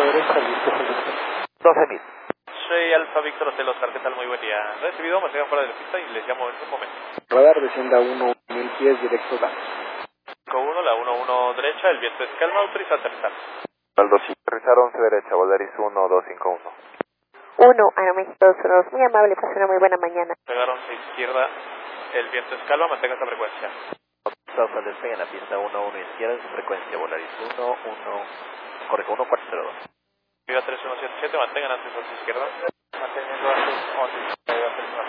derecha, el viento es 12.000. Soy Alfa Víctor Hotel Oscar, ¿qué tal? Muy buen día. Recibido, mantengan fuera de la pista y les llamo en un momento. radar descienda 1.000 pies directo da. Con 1, la 1-1 derecha, el viento es calma, autoriza aterrizar. Al 2, aterrizar 11 derecha, Volaris 1251. 1, Aeroméxico 212, muy amable, pase una muy buena mañana. Pegar 11 izquierda, el viento es calma, mantenga esa frecuencia. South al despegue en la pista 11 izquierda, su frecuencia, Volaris 1402. Viva 3177, mantengan antes 11 izquierda. Manteniendo antes 11 izquierda,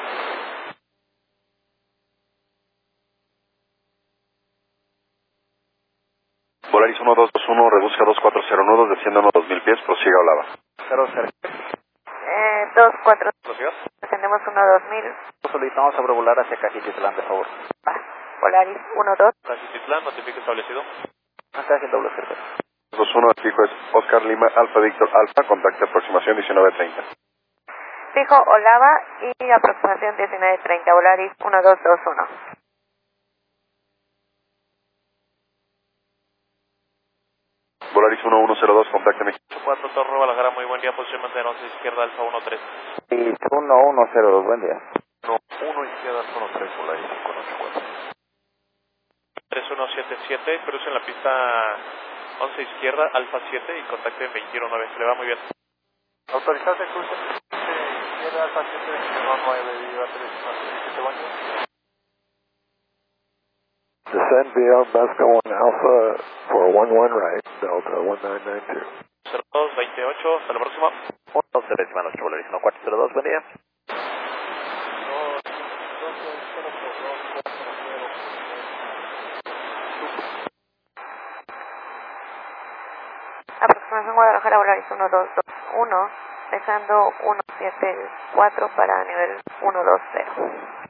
Volaris 1221, rebusca 2400 nudos, desciende unos 2000 pies, prosiga Olava. 00. 2-4, ¿Prosiga? descendemos 1-2000, Solicitamos sobrevolar hacia Cajititlán, de favor. Polaris 1-2, Cajititlán, notifique establecido. Mensaje en doble certeza. 21, el fijo es Oscar Lima, Alfa Víctor Alfa, contacto aproximación 1930. fijo Olava y aproximación 1930, Polaris 1221. Volaris 1102, contacto México. 4 Torre Guadalajara, muy buen día, posición mantener 11 izquierda, Alfa 13. Y 1102, buen día. 1 izquierda, 13, Volaris 584. 3177, cruce en la pista 11 izquierda, Alfa 7 y contacte en 219, se le va muy bien. Autorizarse cruce izquierda, Alfa 7, 219, viva 3177, buen día. Descend beyond Basco 1 Alpha for 11 right, Delta 1992. 0228, hasta la próxima. 11 décima noche, Volaris 1402, buen día. Aproximación Guadalajara, Polaris 1221, pesando 174 para nivel 120.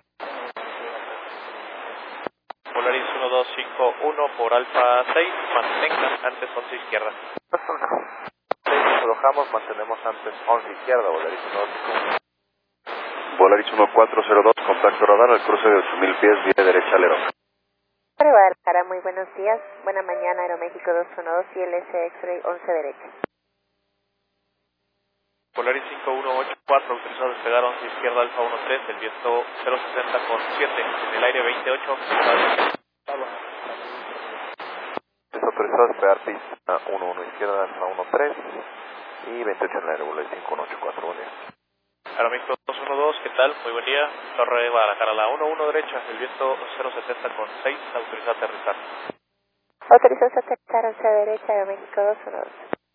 Volaris 1251 por Alfa 6, mantengan antes 11 izquierda. 21. Alojamos, mantenemos antes 11 izquierda, Volaris 1251. Volaris 1402, contacto radar al cruce de 8000 pies, vía derecha alerón. Guadalajara, muy buenos días. Buena mañana, Aeroméxico 212 y LS X-Ray 11 derecha. Volaris 5184, autorizado a despegar 11 izquierda, Alfa 13, el viento 060 con 7, en el aire 28. Es autorizado a despegar pista 11 izquierda, Alfa 13 y 28 en el aire, Volaris 5184, buen día. Aeroméxico 212, ¿qué tal? Muy buen día. Torre Guadalajara, la 11 derecha, el viento 070 con 6, autorizado a aterrizar. Autorizado a aterrizar 11 derecha, Aeroméxico 212.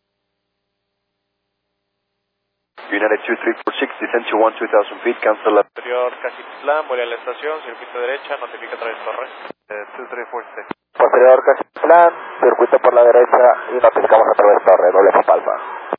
United 2346, descend to 2000 feet, cancel left. Exterior Cajititlán, vuela a la estación, circuito derecha, notifica a través de torre. 2346. Posterior Cajititlán, circuito por la derecha y notificamos a través de torre, doble Papa Alfa.